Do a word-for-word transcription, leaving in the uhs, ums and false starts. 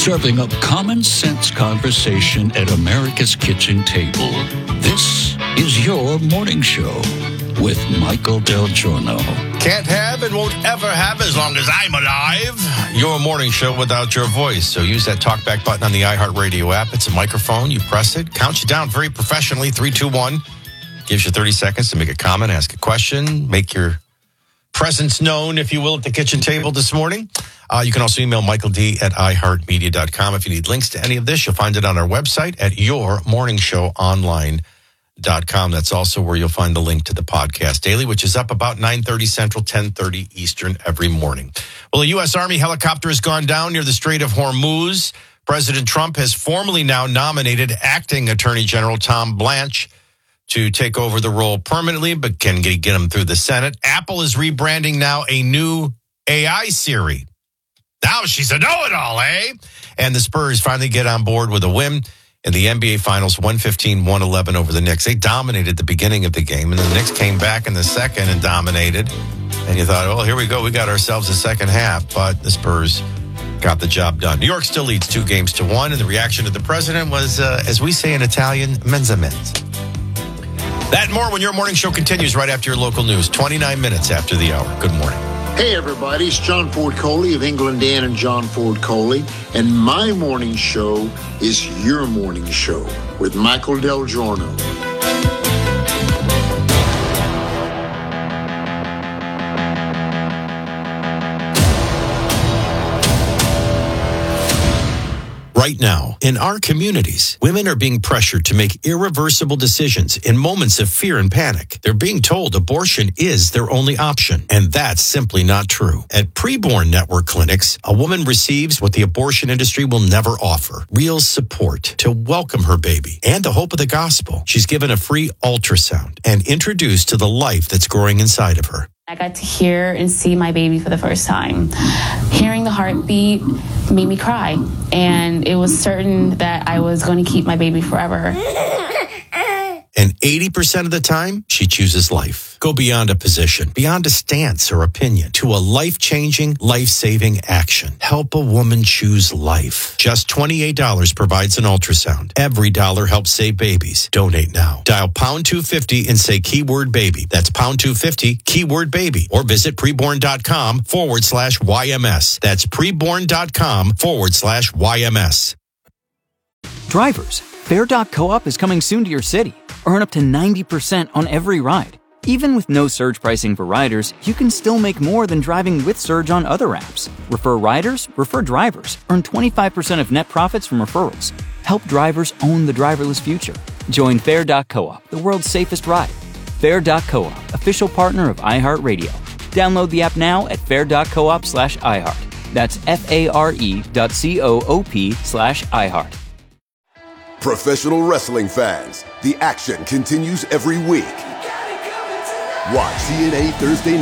serving up common sense conversation at America's kitchen table. This is your morning show with Michael Del Giorno. Can't have and won't ever have as long as I'm alive. Your morning show without your voice. So use that talkback button on the iHeartRadio app. It's a microphone. You press it. Counts you down very professionally. Three, two, one. Gives you thirty seconds to make a comment, ask a question, make your presence known, if you will, at the kitchen table this morning. Uh, you can also email Michael D at i heart media dot com. If you need links to any of this, you'll find it on our website at your morning show online dot com. That's also where you'll find the link to the podcast daily, which is up about nine thirty Central, ten thirty Eastern every morning. Well, a U S Army helicopter has gone down near the Strait of Hormuz. President Trump has formally now nominated acting Attorney General Tom Blanche to take over the role permanently, but can get him through the Senate. Apple is rebranding now a new A I Siri. Now she's a know-it-all, eh? And the Spurs finally get on board with a win in the N B A Finals, one fifteen one eleven over the Knicks. They dominated the beginning of the game, and the Knicks came back in the second and dominated. And you thought, oh, here we go. We got ourselves a second half, but the Spurs got the job done. New York still leads two games to one, and the reaction to the president was, uh, as we say in Italian, menza menza. That and more when your morning show continues right after your local news, twenty-nine minutes after the hour. Good morning. Hey, everybody. It's John Ford Coley of England Dan and John Ford Coley. And my morning show is your morning show with Michael Del Giorno. Right now, in our communities, women are being pressured to make irreversible decisions in moments of fear and panic. They're being told abortion is their only option, and that's simply not true. At Preborn Network Clinics, a woman receives what the abortion industry will never offer: real support to welcome her baby and the hope of the gospel. She's given a free ultrasound and introduced to the life that's growing inside of her. I got to hear and see my baby for the first time. Hearing the heartbeat made me cry, and it was certain that I was going to keep my baby forever. And eighty percent of the time, she chooses life. Go beyond a position, beyond a stance or opinion, to a life-changing, life-saving action. Help a woman choose life. Just twenty-eight dollars provides an ultrasound. Every dollar helps save babies. Donate now. Dial pound two fifty and say keyword baby. That's pound two fifty, keyword baby. Or visit preborn.com forward slash YMS. That's preborn.com forward slash YMS. Drivers, Fair dot coop is coming soon to your city. Earn up to ninety percent on every ride. Even with no surge pricing for riders, you can still make more than driving with Surge on other apps. Refer riders, refer drivers. Earn twenty-five percent of net profits from referrals. Help drivers own the driverless future. Join Fair dot coop, the world's safest ride. Fair dot coop, official partner of iHeartRadio. Download the app now at fair dot coop slash iHeart. That's F-A-R-E dot C-O-O-P slash iHeart. Professional wrestling fans, the action continues every week. Watch T N A Thursday night.